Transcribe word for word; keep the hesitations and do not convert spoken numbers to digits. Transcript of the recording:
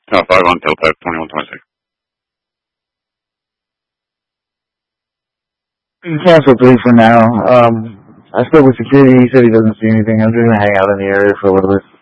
Uh, five on tailpipe, twenty-one twenty-six. Cancel three for now. Um, I spoke with security. He said he doesn't see anything. I'm just gonna hang out in the area for a little bit.